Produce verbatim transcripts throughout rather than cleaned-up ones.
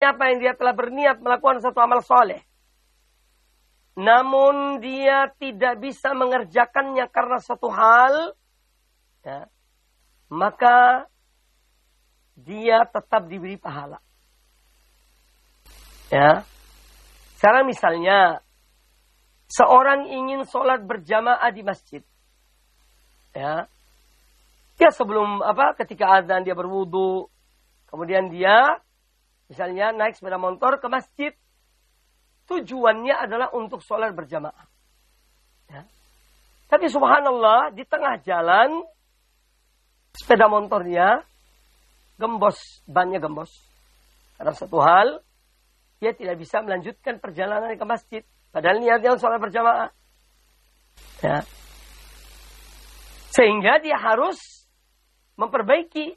Siapa yang dia telah berniat melakukan satu amal soleh, namun dia tidak bisa mengerjakannya karena satu hal, ya, maka dia tetap diberi pahala. Ya, sekarang misalnya seorang ingin sholat berjamaah di masjid, ya, dia sebelum apa, ketika azan dia berwudu, kemudian dia misalnya naik sepeda motor ke masjid. Tujuannya adalah untuk sholat berjamaah. Ya. Tapi subhanallah, di tengah jalan, sepeda motornya gembos, bannya gembos. Karena satu hal, dia tidak bisa melanjutkan perjalanan ke masjid. Padahal niatnya sholat berjamaah. Ya. Sehingga dia harus memperbaiki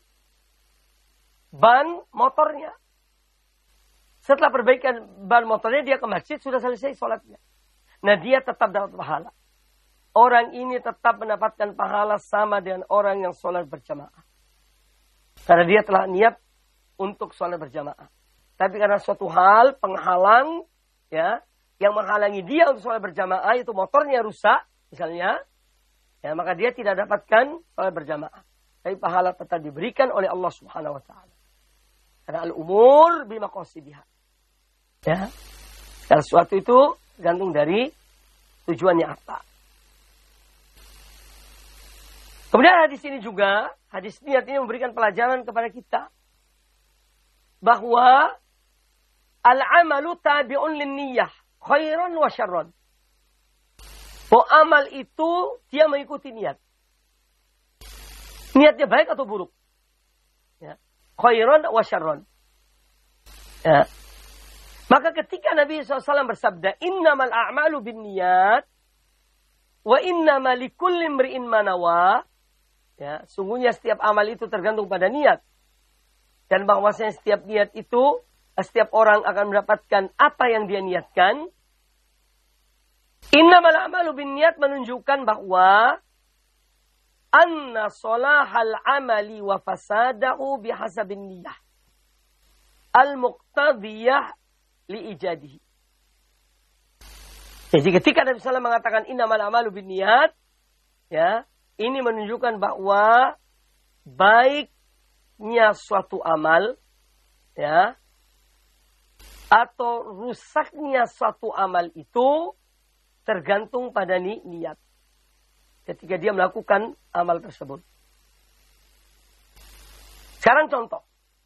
ban motornya. Setelah perbaikan ban motornya, dia ke masjid, sudah selesai sholatnya. Nah, dia tetap dapat pahala. Orang ini tetap mendapatkan pahala sama dengan orang yang sholat berjamaah. Karena dia telah niat untuk sholat berjamaah. Tapi karena suatu hal, penghalang, ya, yang menghalangi dia untuk sholat berjamaah, itu motornya rusak, misalnya, ya, maka dia tidak dapatkan sholat berjamaah. Tapi pahala tetap diberikan oleh Allah Subhanahu wa Ta'ala. Karena al-umur bimaqasidiha. Ya, segala sesuatu itu tergantung dari tujuannya apa. Kemudian hadis ini juga, hadis niat ini memberikan pelajaran kepada kita bahwa al-amalu tabi'un lin-niyyah, khairan wa syarran. Bahwa amal itu dia mengikuti niat. Niatnya baik atau buruk. Ya, khairan wa syarran. Ya. Maka ketika Nabi shallallahu alaihi wasallam bersabda, innamal a'malu binniyat, wa innamal likulli imri'in ma nawa, ya, sungguhnya setiap amal itu tergantung pada niat. Dan bahwasanya setiap niat itu, setiap orang akan mendapatkan apa yang dia niatkan. Innamal a'malu binniyat menunjukkan bahwa anna salahal amali wa fasadahu bihasabin niyah al-muqtadiyah li'ijadihi. Jadi ketika Nabi sallallahu alaihi wasallam mengatakan innamal a'malu binniyat, ya, ini menunjukkan bahwa baiknya suatu amal, ya, atau rusaknya suatu amal itu tergantung pada ni niat. Ketika dia melakukan amal tersebut. Sekarang contoh.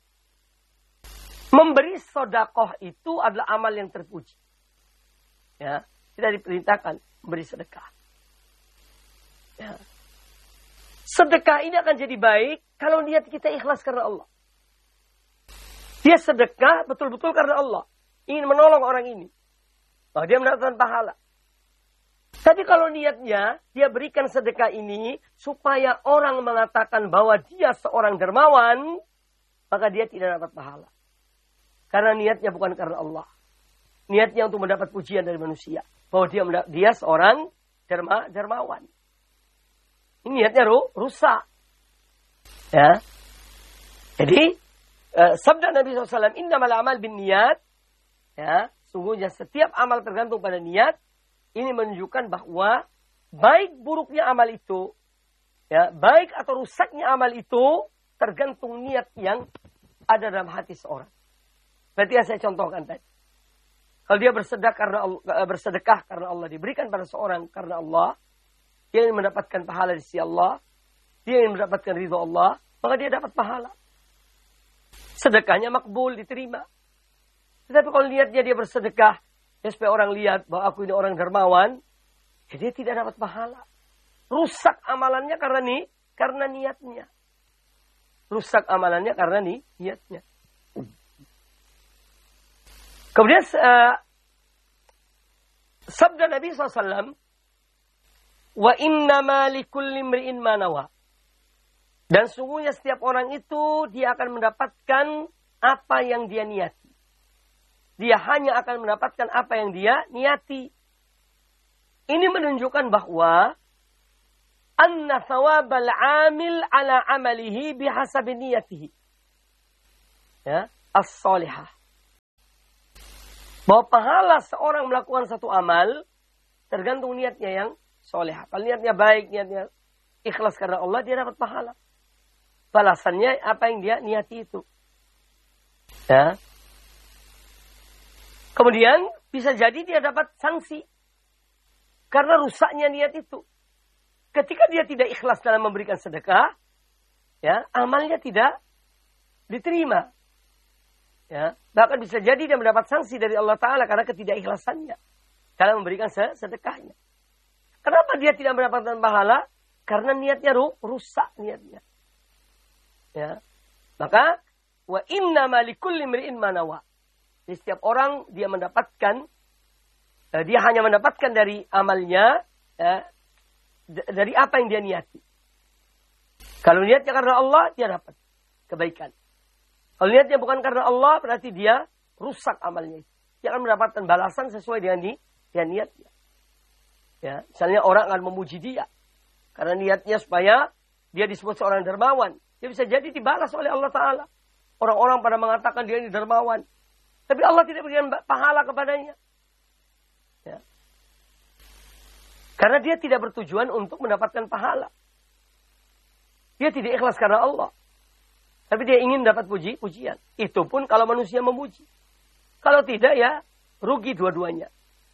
Memberi sedekah itu adalah amal yang terpuji. Ya, kita diperintahkan memberi sedekah. Ya. Sedekah ini akan jadi baik kalau niat kita ikhlas karena Allah. Dia sedekah betul-betul karena Allah. Ingin menolong orang ini. Maka dia mendapatkan pahala. Tapi kalau niatnya, dia berikan sedekah ini supaya orang mengatakan bahwa dia seorang dermawan, maka dia tidak dapat pahala. Karena niatnya bukan karena Allah. Niatnya untuk mendapat pujian dari manusia. Bahwa dia dia seorang derma, dermawan. Ini niatnya ru, rusak. Ya. Jadi, uh, sabda Nabi shallallahu alaihi wasallam, innamal a'mal binniyat. Ya, sungguhnya setiap amal tergantung pada niat. Ini menunjukkan bahwa baik buruknya amal itu, ya, baik atau rusaknya amal itu tergantung niat yang ada dalam hati seorang. Berarti yang saya contohkan tadi. Kalau dia bersedekah karena Allah, bersedekah karena Allah, diberikan pada seorang karena Allah, dia ingin mendapatkan pahala di sisi Allah, dia ingin mendapatkan ridha Allah, maka dia dapat pahala. Sedekahnya makbul, diterima. Tetapi kalau niatnya dia bersedekah, ya, supaya orang lihat bahwa aku ini orang dermawan, ya, dia tidak dapat pahala. Rusak amalannya karena nih, karena niatnya. Rusak amalannya karena nih, niatnya. Kemudian uh, sabda Nabi shallallahu alaihi wasallam, wa innama likulli imri'in ma nawa. Dan sungguhnya setiap orang itu dia akan mendapatkan apa yang dia niati. Dia hanya akan mendapatkan apa yang dia niati. Ini menunjukkan bahwa anna thawabal amil ala amalihi bihasabi niyatihi. Ya, as-salihah. Bahwa pahala seorang melakukan satu amal tergantung niatnya yang soleh. Kalau niatnya baik, niatnya ikhlas karena Allah, dia dapat pahala. Balasannya apa yang dia niati itu. Ya. Kemudian bisa jadi dia dapat sanksi karena rusaknya niat itu. Ketika dia tidak ikhlas dalam memberikan sedekah, ya, amalnya tidak diterima. Ya, bahkan bisa jadi dia mendapat sanksi dari Allah Ta'ala karena ketidakikhlasannya dalam memberikan sedekahnya. Kenapa dia tidak mendapatkan pahala? Karena niatnya rusak niatnya. Ya. Maka wa innama likulli imri'in ma nawa. Jadi setiap orang dia mendapatkan, dia hanya mendapatkan dari amalnya, ya, dari apa yang dia niati. Kalau niatnya karena Allah, dia dapat kebaikan. Kalau niatnya bukan karena Allah, berarti dia rusak amalnya. Dia akan mendapatkan balasan sesuai dengan di, dia niatnya. Ya, misalnya orang akan memuji dia karena niatnya supaya dia disebut seorang dermawan. Dia bisa jadi dibalas oleh Allah Ta'ala. Orang-orang pada mengatakan dia ini dermawan. Tapi Allah tidak berikan pahala kepadanya. Ya. Karena dia tidak bertujuan untuk mendapatkan pahala. Dia tidak ikhlas karena Allah. Tapi dia ingin dapat puji, pujian. Itu pun kalau manusia memuji. Kalau tidak ya rugi dua-duanya.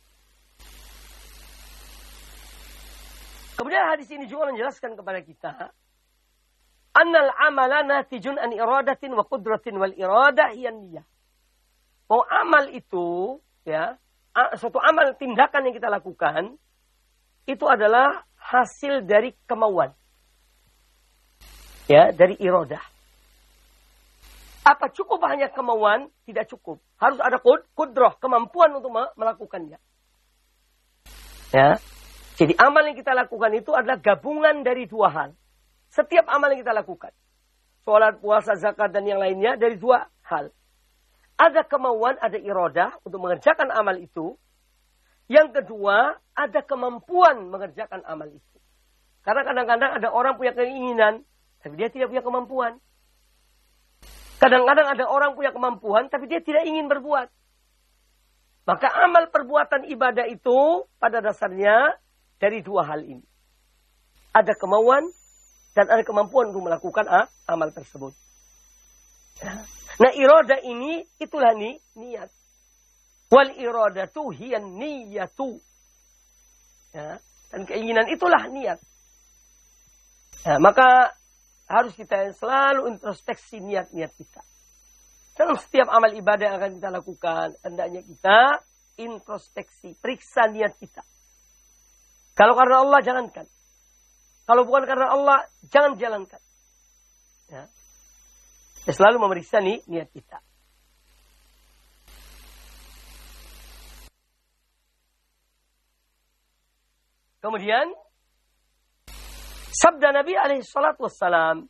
Kemudian hadis ini juga menjelaskan kepada kita. Annal amala natijun an iradatin wa qudratin wal iradah hiyan niyah. Bahwa amal itu, ya, suatu amal tindakan yang kita lakukan, itu adalah hasil dari kemauan. Ya, dari iradah. Apa cukup hanya kemauan? Tidak cukup. Harus ada kudrah, kemampuan untuk melakukannya. Ya. Jadi amal yang kita lakukan itu adalah gabungan dari dua hal. Setiap amal yang kita lakukan. Sholat, puasa, zakat, dan yang lainnya dari dua hal. Ada kemauan, ada iradah untuk mengerjakan amal itu. Yang kedua, ada kemampuan mengerjakan amal itu. Karena kadang-kadang ada orang punya keinginan, tapi dia tidak punya kemampuan. Kadang-kadang ada orang punya kemampuan, tapi dia tidak ingin berbuat. Maka amal perbuatan ibadah itu pada dasarnya dari dua hal ini. Ada kemauan dan ada kemampuan untuk melakukan ah, amal tersebut. Nah, iradah ini itulah ni, niat. Wal iradatu hiyan niyatu. Ya, dan keinginan itulah niat. Ya, maka harus kita selalu introspeksi niat-niat kita. Dalam setiap amal ibadah yang akan kita lakukan, hendaknya kita introspeksi, periksa niat kita. Kalau karena Allah, jalankan. Kalau bukan karena Allah, jangan jalankan. Ya. Kita selalu memeriksa nih, niat kita. Kemudian, sabda Nabi alaihi salatu wassalam,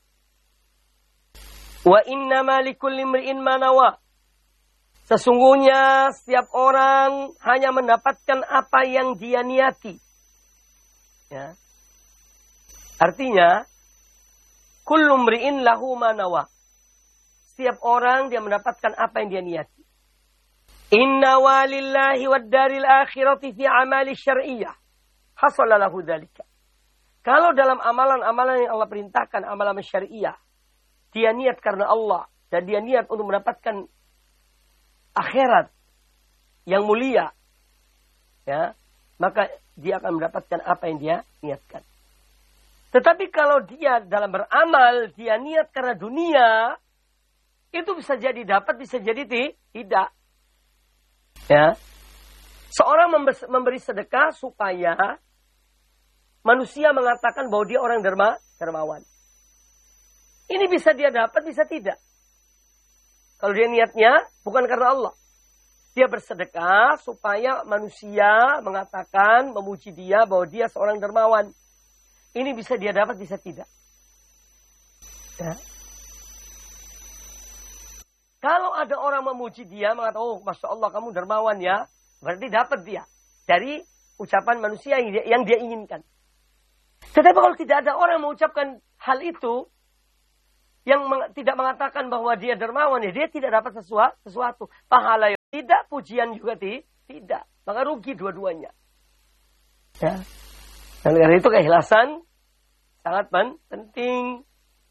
wa innama likulli imri'in ma nawa. Sesungguhnya setiap orang hanya mendapatkan apa yang dia niati. Ya. Artinya, kullu imri'in lahu ma nawa. Setiap orang dia mendapatkan apa yang dia niati. Inna walillahi wad daril akhirati fi amali syar'iyyah. Hasala lahu dzalika. Kalau dalam amalan-amalan yang Allah perintahkan, amalan syariah, dia niat karena Allah dan dia niat untuk mendapatkan akhirat yang mulia, ya, maka dia akan mendapatkan apa yang dia niatkan. Tetapi kalau dia dalam beramal, dia niat karena dunia, itu bisa jadi dapat, bisa jadi tidak. Ya. Seorang memberi sedekah supaya manusia mengatakan bahwa dia orang derma, dermawan. Ini bisa dia dapat, bisa tidak. Kalau dia niatnya bukan karena Allah. Dia bersedekah supaya manusia mengatakan, memuji dia bahwa dia seorang dermawan. Ini bisa dia dapat, bisa tidak. Ya. Kalau ada orang memuji dia, mengatakan, oh Masya Allah kamu dermawan ya. Berarti dapat dia. Dari ucapan manusia yang dia, yang dia inginkan. Tetapi kalau tidak ada orang mengucapkan hal itu, yang meng, tidak mengatakan bahwa dia dermawan, ya dia tidak dapat sesuatu, sesuatu pahala tidak, pujian juga tidak. Maka rugi dua-duanya. Ya. Dan karena itu keikhlasan sangat penting.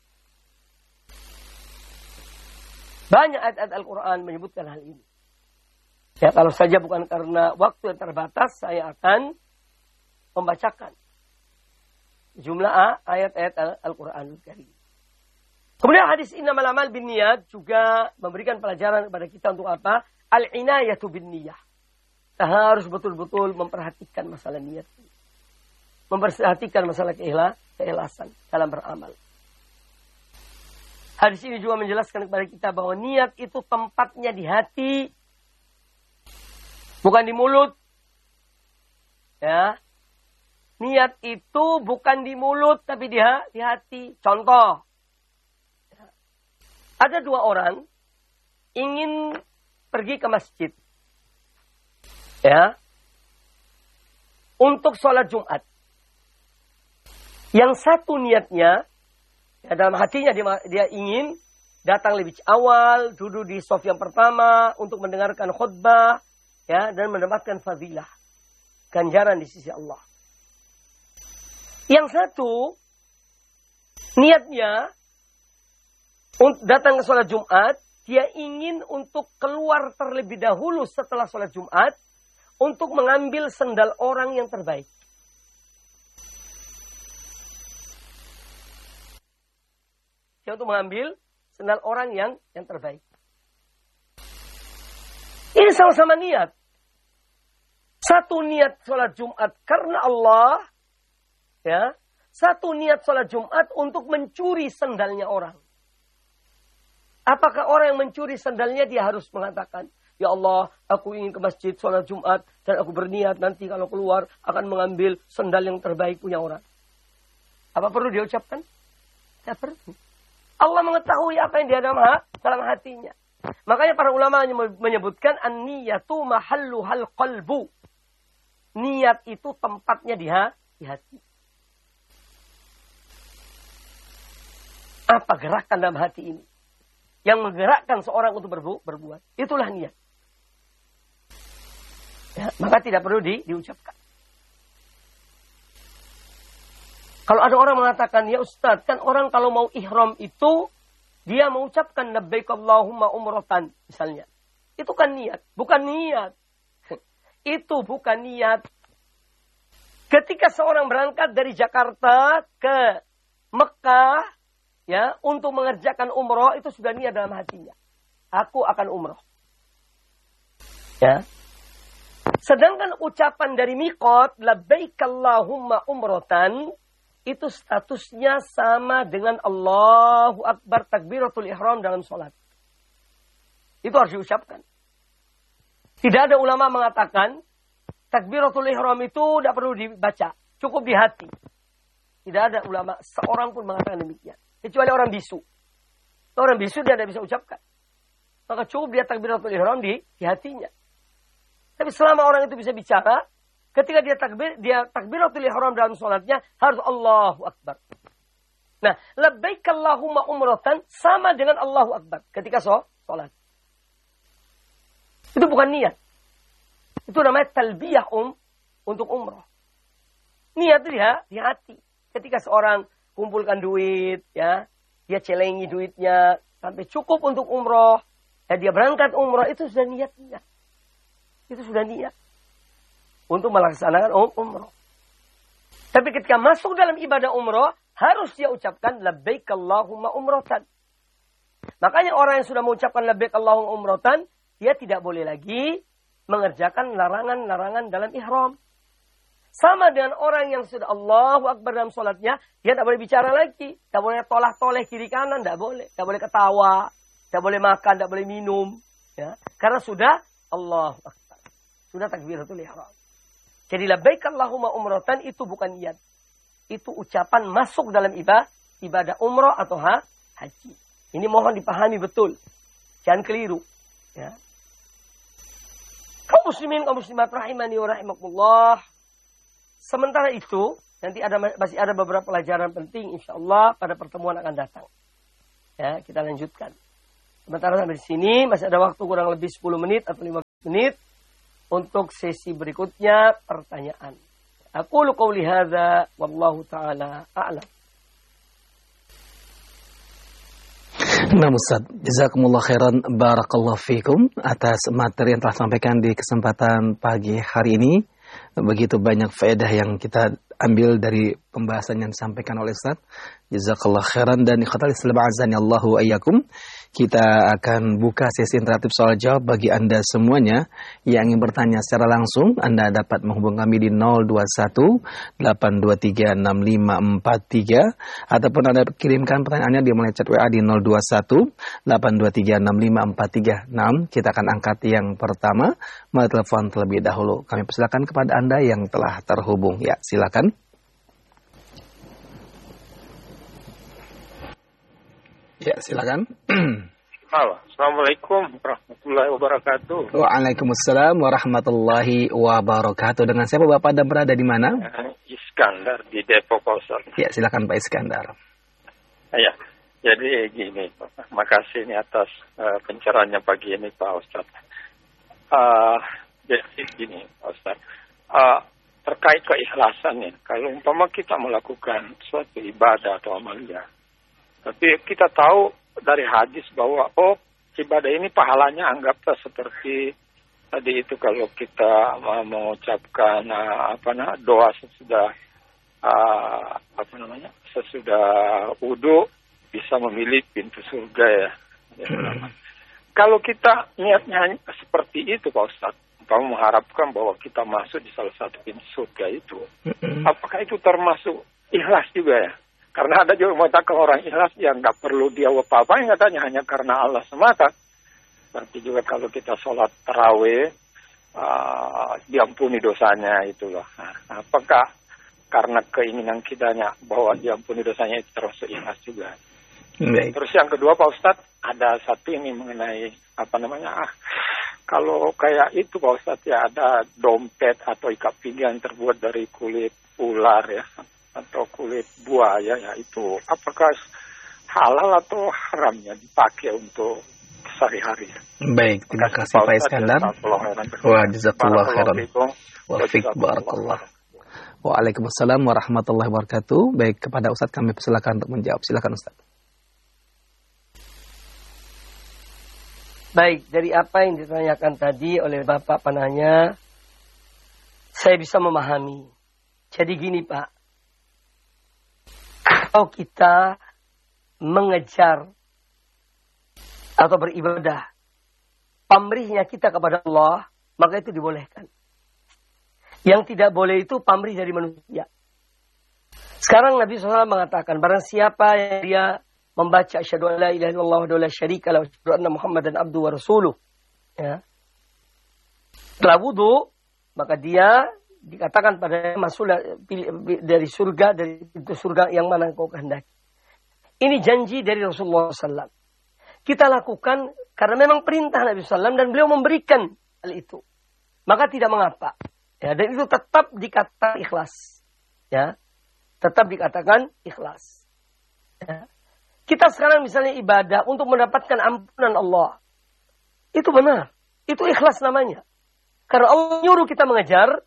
Banyak ayat-ayat Al-Quran menyebutkan hal ini. Ya, kalau saja bukan karena waktu yang terbatas, saya akan membacakan jumlah ayat-ayat Al-Quran. Kemudian hadis innamal a'mal binniyat juga memberikan pelajaran kepada kita untuk apa? Al-inayatu binniyah. Kita harus betul-betul memperhatikan masalah niat. Memperhatikan masalah keikhlasan dalam beramal. Hadis ini juga menjelaskan kepada kita bahwa niat itu tempatnya di hati. Bukan di mulut. Ya. Niat itu bukan di mulut tapi di, di hati. Contoh. Ya. Ada dua orang ingin pergi ke masjid. Ya. Untuk sholat Jumat. Yang satu niatnya, ya, dalam hatinya dia, dia ingin datang lebih awal, duduk di saf yang pertama untuk mendengarkan khutbah, ya, dan mendapatkan fadilah, ganjaran di sisi Allah. Yang satu niatnya untuk datang ke sholat Jumat, dia ingin untuk keluar terlebih dahulu setelah sholat Jumat untuk mengambil sendal orang yang terbaik. Dia untuk mengambil sendal orang yang yang terbaik. Ini sama-sama niat. Satu niat sholat Jumat karena Allah, ya. Satu niat sholat Jumat untuk mencuri sendalnya orang. Apakah orang yang mencuri sendalnya dia harus mengatakan, ya Allah, aku ingin ke masjid sholat Jumat dan aku berniat nanti kalau keluar akan mengambil sendal yang terbaik punya orang. Apa perlu dia ucapkan? Tidak perlu. Allah mengetahui apa yang dia dalam, dalam hatinya. Makanya para ulama menyebutkan an-niyatu mahalluhal qalbu. Niat itu tempatnya di hati. Apa gerakan dalam hati ini yang menggerakkan seorang untuk berbu berbuat? Itulah niat. Ya, maka tidak perlu di diucapkan. Kalau ada orang mengatakan, ya Ustadz, kan orang kalau mau ihram itu, dia mengucapkan labbaik Allahumma umratan, misalnya. Itu kan niat, bukan niat. Itu bukan niat. Ketika seorang berangkat dari Jakarta ke Mekah, ya, untuk mengerjakan umroh, itu sudah niat dalam hatinya. Aku akan umroh. Ya. Sedangkan ucapan dari miqat, labbaik Allahumma umratan, itu statusnya sama dengan Allahu Akbar takbiratul ihram dalam sholat. Itu harus diucapkan. Tidak ada ulama mengatakan takbiratul ihram itu tidak perlu dibaca. Cukup di hati. Tidak ada ulama seorang pun mengatakan demikian. Kecuali orang bisu. Orang bisu dia tidak bisa ucapkan. Maka cukup dia takbiratul ihram di, di hatinya. Tapi selama orang itu bisa bicara, ketika dia takbir, dia takbiratul ihram dalam sholatnya harus Allahu Akbar. Nah, labbaik Allahumma umratan sama dengan Allahu Akbar ketika sholat. Itu bukan niat. Itu namanya talbiyah um untuk umrah. Niat itu dia di hati. Ketika seorang kumpulkan duit, ya, dia celengi duitnya sampai cukup untuk umrah, ya, dia berangkat umrah, itu sudah niatnya. Itu sudah niat untuk melaksanakan um, umrah. Tapi ketika masuk dalam ibadah umrah, harus dia ucapkan labbaik Allahumma umratan. Makanya orang yang sudah mengucapkan labbaik Allahumma umratan, dia tidak boleh lagi mengerjakan larangan-larangan dalam ihram. Sama dengan orang yang sudah Allahu Akbar dalam sholatnya, dia tidak boleh bicara lagi. Tidak boleh tolah-toleh kiri kanan, tidak boleh. Tidak boleh ketawa, tidak boleh makan, tidak boleh minum. Ya. Karena sudah Allahu Akbar. Sudah takbiratul ihram. Jadi labbaik Allahumma umratan itu bukan niat. Itu ucapan masuk dalam ibadah, ibadah umrah atau ha, haji. Ini mohon dipahami betul. Jangan keliru. Ya. Kaum muslimin, kaum muslimat rahimani wa rahimakumullah. Sementara itu, nanti ada masih ada beberapa pelajaran penting insyaallah pada pertemuan akan datang. Ya, kita lanjutkan. Sementara sampai di sini masih ada waktu kurang lebih sepuluh menit atau lima belas menit untuk sesi berikutnya pertanyaan. Aqulu qouli hadza wallahu taala a'lam. Nah Ustaz, jazakumullah khairan, barakallahu fikum atas materi yang telah sampaikan di kesempatan pagi hari ini. Begitu banyak faedah yang kita ambil dari pembahasan yang disampaikan oleh Ustaz. Jazakallah khairan, dan ikhwatal Islam azani Allahu ayyakum. Kita akan buka sesi interaktif soal jawab bagi Anda semuanya yang ingin bertanya secara langsung. Anda dapat menghubungi kami di nol dua satu delapan dua tiga enam lima empat tiga ataupun Anda kirimkan pertanyaannya di mulai chat W A di nol dua satu delapan dua tiga enam lima empat tiga enam. Kita akan angkat yang pertama melalui telepon terlebih dahulu. Kami persilakan kepada Anda yang telah terhubung. Ya, silakan. Ya, silakan. Halo, Assalamualaikum warahmatullahi wabarakatuh. Waalaikumsalam warahmatullahi wabarakatuh. Dengan siapa Bapak dan berada di mana? Iskandar di Depok, Pak Ustaz. Ya, silakan Pak Iskandar. Ya, jadi gini, Pak. Makasih nih atas uh, pencerahannya pagi ini, Pak Ustaz. Uh, jadi gini, Pak Ustaz. Uh, terkait keikhlasan nih, kalau umpama kita melakukan suatu ibadah atau amalia, tapi kita tahu dari hadis bahwa oh ibadah ini pahalanya anggaplah seperti tadi itu kalau kita uh, mengucapkan uh, apa nah doa sesudah uh, apa namanya sesudah wudu bisa memilih pintu surga ya. Ya kalau kita niatnya seperti itu Pak Ustadz, kamu mengharapkan bahwa kita masuk di salah satu pintu surga itu, apakah itu termasuk ikhlas juga ya? Karena ada juga mengatakan orang ikhlas yang nggak perlu dia apa-apain katanya hanya karena Allah semata. Seperti juga kalau kita sholat tarawih, uh, diampuni dosanya itulah. Nah, apakah karena keinginan kitanya bahwa diampuni dosanya itu termasuk ikhlas juga? Baik. Terus yang kedua Pak Ustadz, ada satu ini mengenai apa namanya? Ah, kalau kayak itu Pak Ustadz ya ada dompet atau ikat pinggang terbuat dari kulit ular ya, atau kulit buaya ya, itu apakah halal atau haramnya dipakai untuk sehari-hari? Baik, terima kasih Pak Iskandar. Wa jazakallahu khairan. Wa fiik barakallah. Waalaikumsalam warahmatullahi wabarakatuh. Baik, kepada Ustaz kami persilakan untuk menjawab. Silakan Ustaz. Baik, dari apa yang ditanyakan tadi oleh Bapak penanya, saya bisa memahami. Jadi gini Pak, kalau kita mengejar atau beribadah pamrihnya kita kepada Allah, maka itu dibolehkan. Yang tidak boleh itu pamrih dari manusia. Sekarang Nabi shallallahu alaihi wasallam mengatakan, barang siapa yang dia membaca asyhadu an la ilaha illallah wa la syarika lahu wa asyhadu anna Muhammadan abduhu wa rasuluh, ya, setelah wudu, maka dia dikatakan pada masuk dari surga, dari pintu surga yang mana kau kehendaki. Ini janji dari Rasulullah shallallahu alaihi wasallam. Kita lakukan karena memang perintah Nabi shallallahu alaihi wasallam dan beliau memberikan hal itu. Maka tidak mengapa. Ya, dan itu tetap dikatakan ikhlas. Ya, tetap dikatakan ikhlas. Ya. Kita sekarang misalnya ibadah untuk mendapatkan ampunan Allah. Itu benar. Itu ikhlas namanya. Karena Allah nyuruh kita mengejar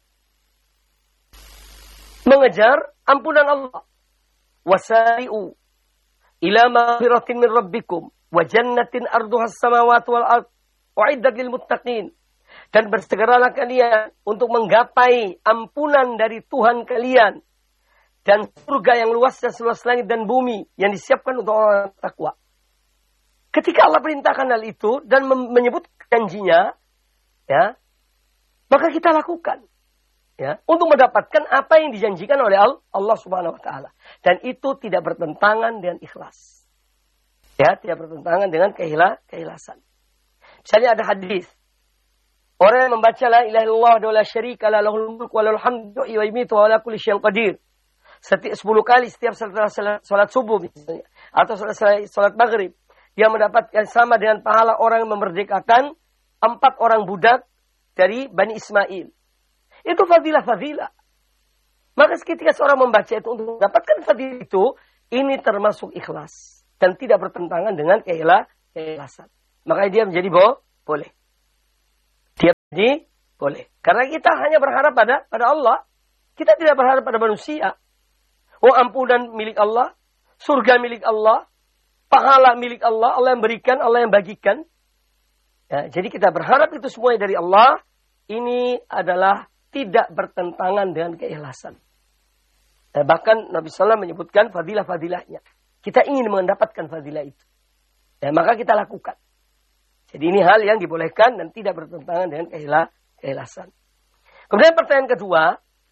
mengejar ampunan Allah. Wasari'u ila maghfiratin min rabbikum wa jannatin arduha as-samawati wal ard u'iddat lil muttaqin. Dan bersegeralah kalian untuk menggapai ampunan dari Tuhan kalian dan surga yang luasnya seluas langit dan bumi yang disiapkan untuk orang takwa. Ketika Allah perintahkan hal itu dan menyebut janjinya, ya, maka kita lakukan. Ya, untuk mendapatkan apa yang dijanjikan oleh Allah Subhanahu wa taala, dan itu tidak bertentangan dengan ikhlas. Ya, tidak bertentangan dengan keikhlasan. Misalnya ada hadis, orang yang membaca la ilaha illallah wa la syarika lahu lahul mulku wa lahul hamdu wa yumiitu wa ala kulli syai'in qadir. Setiap sepuluh kali setiap setelah salat subuh misalnya, atau setelah salat maghrib, dia mendapatkan sama dengan pahala orang yang memerdekakan empat orang budak dari Bani Ismail. Itu fadilah-fadilah. Maka ketika seorang membaca itu untuk mendapatkan fadilah itu, ini termasuk ikhlas. Dan tidak bertentangan dengan keikhlasan. Makanya dia menjadi bo- boleh. jadi boleh. Karena kita hanya berharap pada pada Allah. Kita tidak berharap pada manusia. Oh, ampunan milik Allah, surga milik Allah, pahala milik Allah, Allah yang berikan, Allah yang bagikan. Ya, jadi kita berharap itu semuanya dari Allah. Ini adalah tidak bertentangan dengan keikhlasan. Ya, bahkan Nabi sallallahu alaihi wasallam menyebutkan fadilah-fadilahnya. Kita ingin mendapatkan fadilah itu. Ya, maka kita lakukan. Jadi ini hal yang dibolehkan dan tidak bertentangan dengan keikhlasan. Kemudian pertanyaan kedua,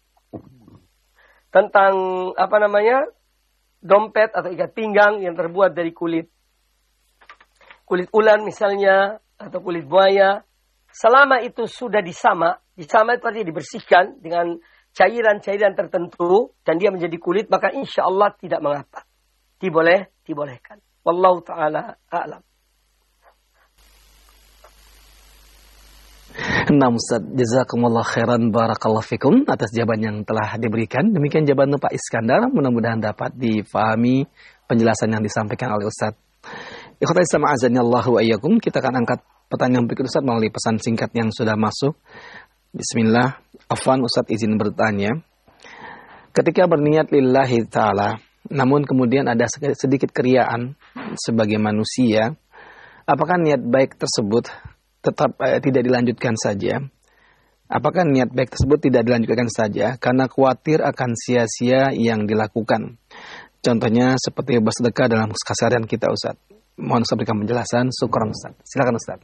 tentang apa namanya dompet atau ikat pinggang yang terbuat dari kulit kulit ular misalnya atau kulit buaya, selama itu sudah disama, disama itu artinya dibersihkan dengan cairan-cairan tertentu dan dia menjadi kulit, maka insya Allah tidak mengapa, diboleh dibolehkan. Wallahu taala a'lam. Nah Ustaz, jazakumullah khairan barakallahu fikum atas jawaban yang telah diberikan. Demikian jawaban Pak Iskandar, mudah-mudahan dapat difahami penjelasan yang disampaikan oleh Ustaz. Ikhwatal Islam azanillahu wa iyyakum, kita akan angkat pertanyaan berikut Ustaz melalui pesan singkat yang sudah masuk. Bismillah. Afwan Ustaz izin bertanya. Ketika berniat lillahi ta'ala, namun kemudian ada sedikit keriaan sebagai manusia, apakah niat baik tersebut tetap eh, tidak dilanjutkan saja? Apakah niat baik tersebut tidak dilanjutkan saja karena khawatir akan sia-sia yang dilakukan? Contohnya seperti bersedekah dalam keseharian kita, Ustaz. Mohon Ustaz berikan penjelasan. Syukran Ustaz. Silakan Ustaz.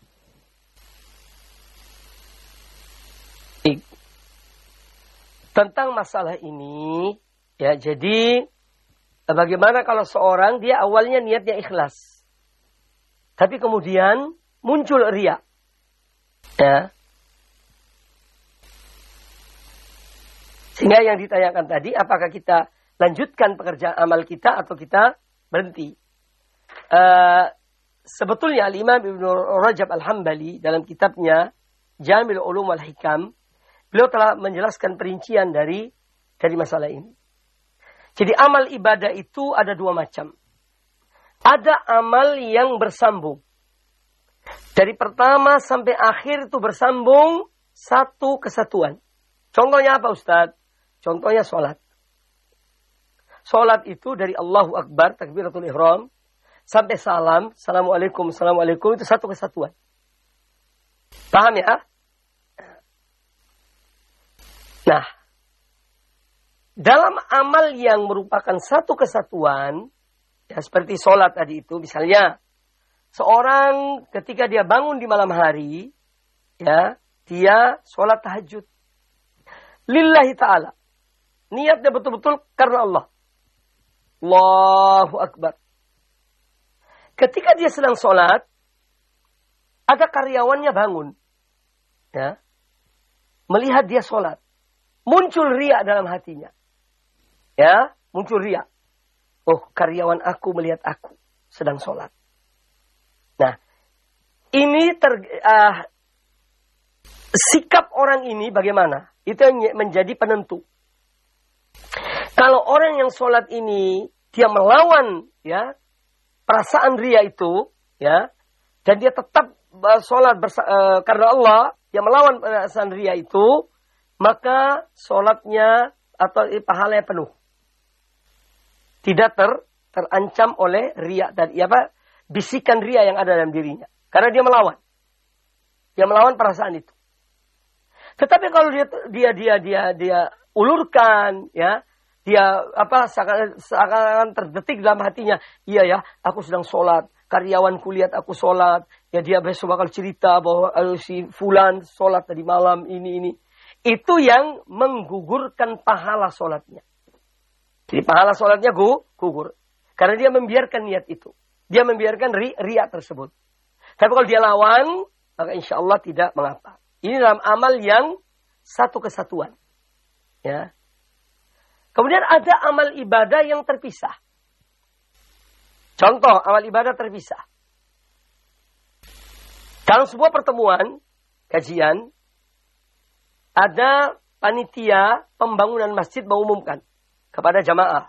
Tentang masalah ini, ya jadi bagaimana kalau seorang dia awalnya niatnya ikhlas, tapi kemudian muncul riya, ya. Sehingga yang ditanyakan tadi, apakah kita lanjutkan pekerjaan amal kita atau kita berhenti? Uh, sebetulnya Al-Imam Ibnu Rajab Al-Hambali dalam kitabnya Jamil Ulum wal Hikam, beliau telah menjelaskan perincian dari dari masalah ini. Jadi amal ibadah itu ada dua macam. Ada amal yang bersambung. Dari pertama sampai akhir itu bersambung satu kesatuan. Contohnya apa Ustaz? Contohnya sholat. Sholat itu dari Allahu Akbar, takbiratul ihram, sampai salam, Assalamualaikum, Assalamualaikum, itu satu kesatuan. Paham ya? Nah, dalam amal yang merupakan satu kesatuan, ya seperti sholat tadi itu, misalnya, seorang ketika dia bangun di malam hari, ya, dia sholat tahajud. Lillahi ta'ala. Niatnya betul-betul karena Allah. Allahu Akbar. Ketika dia sedang sholat, ada karyawannya bangun. Ya, melihat dia sholat. Muncul riya dalam hatinya. Ya, muncul riya. Oh, karyawan aku melihat aku sedang sholat. Nah, ini ter, uh, sikap orang ini bagaimana? Itu yang menjadi penentu. Kalau orang yang sholat ini dia melawan ya perasaan riya itu, ya, dan dia tetap uh, sholat bersa- uh, karena Allah, dia melawan perasaan riya itu, maka sholatnya atau pahalanya penuh. Tidak ter, terancam oleh riya tadi, apa? Bisikan riya yang ada dalam dirinya. Karena dia melawan. Dia melawan perasaan itu. Tetapi kalau dia dia dia dia dia ulurkan, ya, dia apa seakan-akan terdetik dalam hatinya, iya ya, aku sedang sholat, karyawanku lihat aku sholat, ya dia besok bakal cerita bahwa uh, si fulan sholat tadi malam ini ini. Itu yang menggugurkan pahala sholatnya. Jadi pahala sholatnya gu, gugur. Karena dia membiarkan niat itu. Dia membiarkan ri, riak tersebut. Tapi kalau dia lawan, maka insya Allah tidak mengapa. Ini dalam amal yang satu kesatuan. Ya. Kemudian ada amal ibadah yang terpisah. Contoh, amal ibadah terpisah. Dalam sebuah pertemuan, kajian, ada panitia pembangunan masjid mengumumkan kepada jamaah.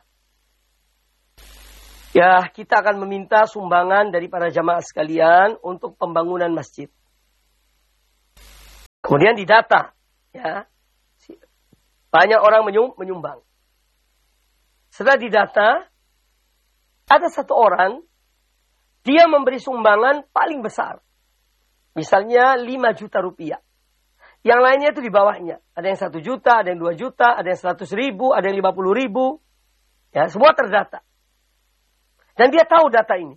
Ya, kita akan meminta sumbangan dari para jamaah sekalian untuk pembangunan masjid. Kemudian didata, ya, banyak orang menyumbang. Setelah didata, ada satu orang, dia memberi sumbangan paling besar. Misalnya lima juta rupiah. Yang lainnya itu di bawahnya. Ada yang satu juta, ada yang dua juta, ada yang seratus ribu, ada yang lima puluh ribu. Ya, semua terdata. Dan dia tahu data ini.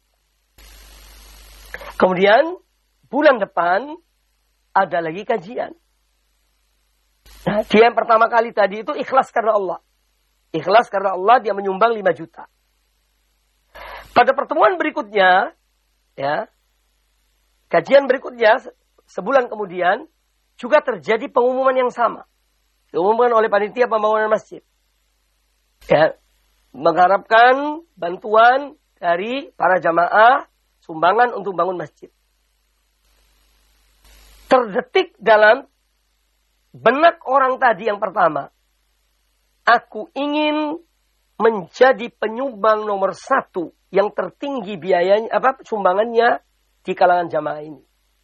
Kemudian, bulan depan, ada lagi kajian. Nah, dia yang pertama kali tadi itu ikhlas karena Allah. Ikhlas karena Allah, dia menyumbang lima juta. Pada pertemuan berikutnya, ya, kajian berikutnya, sebulan kemudian, juga terjadi pengumuman yang sama. Diumumkan oleh panitia pembangunan masjid. Ya, mengharapkan bantuan dari para jamaah, sumbangan untuk bangun masjid. Terdetik dalam benak orang tadi yang pertama. Aku ingin menjadi penyumbang nomor satu yang tertinggi biayanya, apa sumbangannya di kalangan jamaah ini.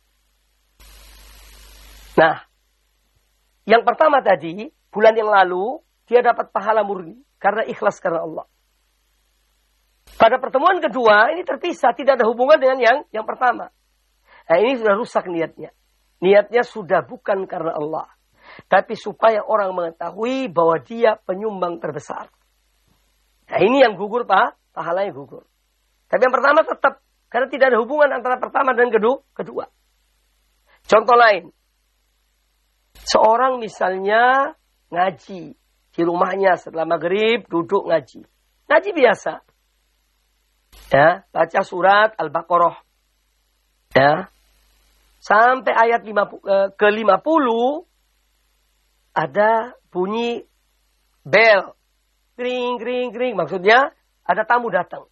Nah, yang pertama tadi, bulan yang lalu, dia dapat pahala murni karena ikhlas karena Allah. Pada pertemuan kedua, ini terpisah, tidak ada hubungan dengan yang yang pertama. Nah, ini sudah rusak niatnya. Niatnya sudah bukan karena Allah. Tapi supaya orang mengetahui bahwa dia penyumbang terbesar. Nah, ini yang gugur, Pak. Pahalanya gugur. Tapi yang pertama tetap. Karena tidak ada hubungan antara pertama dan kedua. Contoh lain. Seorang misalnya ngaji. Di rumahnya setelah maghrib duduk ngaji. Ngaji biasa. Ya, baca surat Al-Baqarah. Ya. Sampai ayat ke lima puluh ada bunyi bel. Kring, kring, kring. Maksudnya ada tamu datang.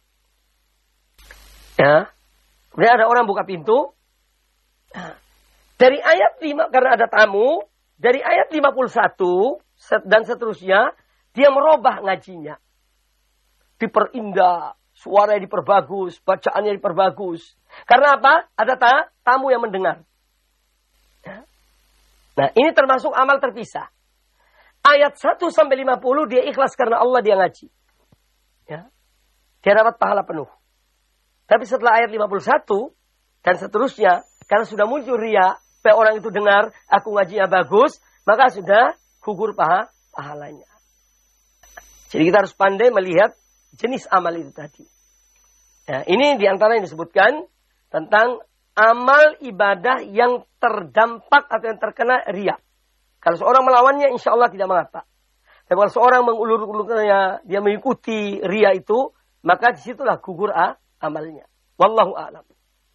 Ya. Kemudian ada orang buka pintu. Nah, dari ayat lima, karena ada tamu. Dari ayat lima puluh satu dan seterusnya. Dia merubah ngajinya. Diperindah. Suaranya diperbagus. Bacaannya diperbagus. Karena apa? Ada ta tamu yang mendengar. Ya. Nah, ini termasuk amal terpisah. Ayat satu sampai lima puluh dia ikhlas karena Allah dia ngaji. Ya. Dia dapat pahala penuh. Tapi setelah ayat lima puluh satu dan seterusnya, karena sudah muncul riya, supaya orang itu dengar, aku ngajinya bagus, maka sudah gugur paha, pahalanya. Jadi kita harus pandai melihat jenis amal itu tadi. Ya, ini diantara yang disebutkan tentang amal ibadah yang terdampak atau yang terkena riya. Kalau seorang melawannya, insya Allah tidak mengapa. Tapi kalau seorang mengulur-ulurnya, dia mengikuti riya itu, maka disitulah gugur ah, amalnya. Wallahu a'lam.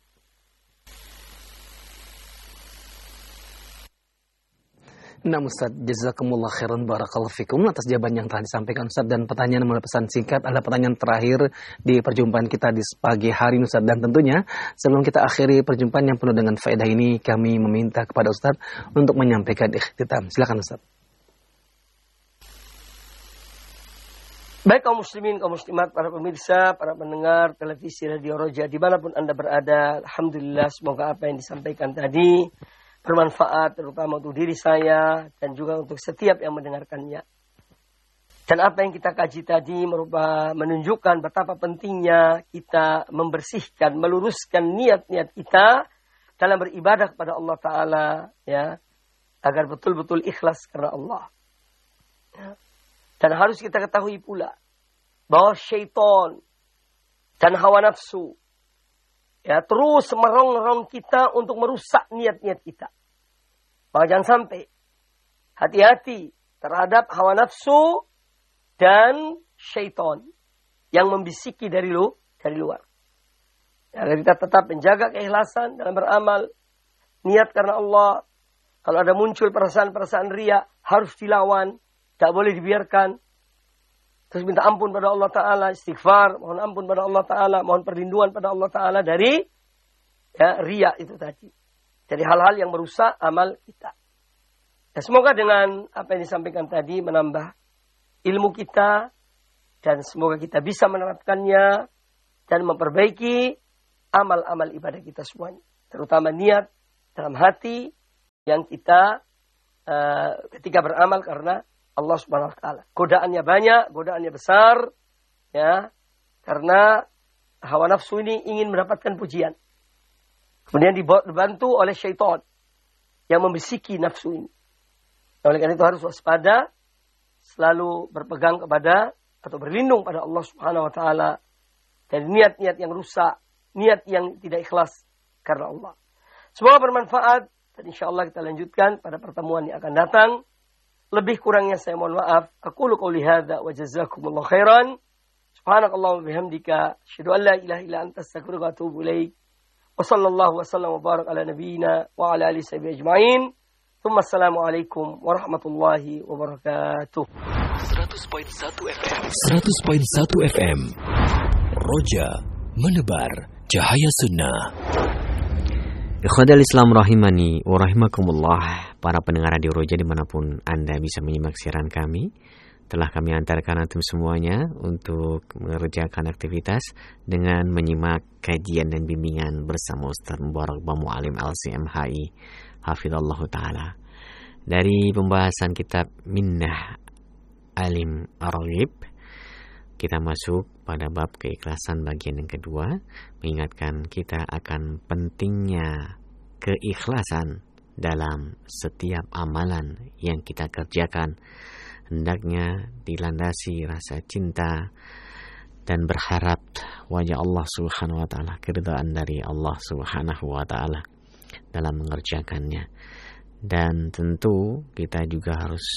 Nah Ustaz, jazakumullah khairan barakallahu fikum atas jawaban yang telah disampaikan Ustaz, dan pertanyaan melalui pesan singkat adalah pertanyaan terakhir di perjumpaan kita di pagi hari Ustaz. Dan tentunya sebelum kita akhiri perjumpaan yang penuh dengan faedah ini, kami meminta kepada Ustaz untuk menyampaikan ikhtitam. Silakan Ustaz. Baik kaum muslimin, kaum muslimat, para pemirsa, para pendengar televisi Radio Roja dimanapun Anda berada, alhamdulillah semoga apa yang disampaikan tadi bermanfaat terutama untuk diri saya dan juga untuk setiap yang mendengarkannya. Dan apa yang kita kaji tadi merupakan menunjukkan betapa pentingnya kita membersihkan, meluruskan niat-niat kita dalam beribadah kepada Allah Ta'ala, ya, agar betul-betul ikhlas karena Allah. Ya. Dan harus kita ketahui pula bahwa syaitan dan hawa nafsu ya terus merongrong kita untuk merusak niat-niat kita. Maka jangan sampai hati-hati terhadap hawa nafsu dan syaitan yang membisiki dari lu dari luar. Ya, kita tetap menjaga keikhlasan dalam beramal, niat karena Allah. Kalau ada muncul perasaan-perasaan riya harus dilawan, tidak boleh dibiarkan. Terus minta ampun pada Allah Ta'ala, istighfar, mohon ampun pada Allah Ta'ala, mohon perlindungan pada Allah Ta'ala dari ya, riya itu tadi. Dari hal-hal yang merusak amal kita. Ya, semoga dengan apa yang disampaikan tadi menambah ilmu kita. Dan semoga kita bisa menerapkannya dan memperbaiki amal-amal ibadah kita semuanya. Terutama niat dalam hati yang kita uh, ketika beramal karena Allah Subhanahu wa taala. Godaannya banyak, godaannya besar, ya. Karena hawa nafsu ini ingin mendapatkan pujian. Kemudian dibantu oleh syaitan yang membisiki nafsu ini. Oleh karena itu harus waspada, selalu berpegang kepada atau berlindung pada Allah Subhanahu wa taala dari niat-niat yang rusak, niat yang tidak ikhlas karena Allah. Semoga bermanfaat dan insyaallah kita lanjutkan pada pertemuan yang akan datang. Lebih kurangnya saya mohon maaf. Aqulu qouli hadza wa jazakumullahu khairan. Subhanakallahumma bihamdika asyhadu an la ilaha illa anta astaghfiruka wa atubu ilaik. Wa sallallahu wa sallam wa barak ala nabiyyina wa ala alihi sahbihi ajma'in. Tsumma assalamu alaikum warahmatullahi wabarakatuh. seratus koma satu F M seratus koma satu F M Roja menebar cahaya sunnah. Ikhwadal Islam rahimani wa rahimakumullah, para pendengar Radio Roja dimanapun Anda bisa menyimak siaran kami. Telah kami antarkan antum semuanya untuk mengerjakan aktivitas dengan menyimak kajian dan bimbingan bersama Ustaz Mubarak Bamu Alim L C M H I Hafizallahu Ta'ala dari pembahasan kitab Minnah Alim Ar-Raghib. Kita masuk pada bab keikhlasan bagian yang kedua, mengingatkan kita akan pentingnya keikhlasan dalam setiap amalan yang kita kerjakan. Hendaknya dilandasi rasa cinta dan berharap wajah Allah Subhanahu wa taala, keridhaan dari Allah Subhanahu wa taala dalam mengerjakannya. Dan tentu kita juga harus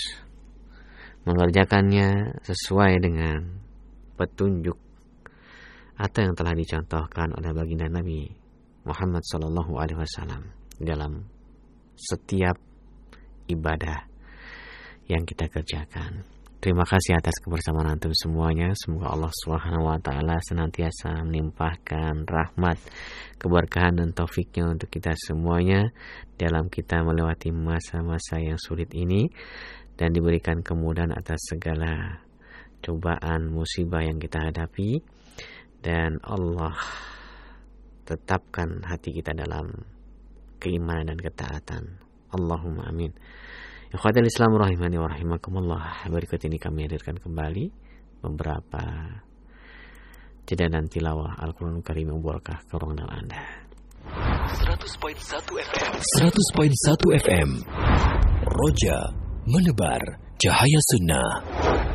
mengerjakannya sesuai dengan petunjuk atau yang telah dicontohkan oleh baginda Nabi Muhammad sallallahu alaihi wasallam dalam setiap ibadah yang kita kerjakan. Terima kasih atas kebersamaan antum semuanya. Semoga Allah Subhanahu wa taala senantiasa melimpahkan rahmat, keberkahan dan taufiknya untuk kita semuanya dalam kita melewati masa-masa yang sulit ini, dan diberikan kemudahan atas segala cobaan, musibah yang kita hadapi, dan Allah tetapkan hati kita dalam keimanan dan ketaatan. Allahumma amin. Ikhwatul Islam rahimani wa rahimakumullah. Berikut ini kami hadirkan kembali beberapa jeda dan tilawah Al-Quranul Karim yang berkah ke ruangan Anda. seratus koma satu F M seratus koma satu F M Roja menebar cahaya sunnah.